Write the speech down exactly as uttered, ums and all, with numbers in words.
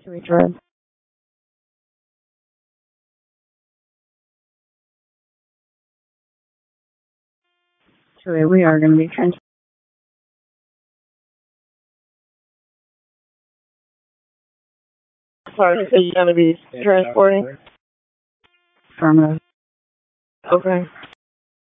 to each road. Two, we are going to be trans- Sorry, so you're going to be transporting? Affirmative. Okay.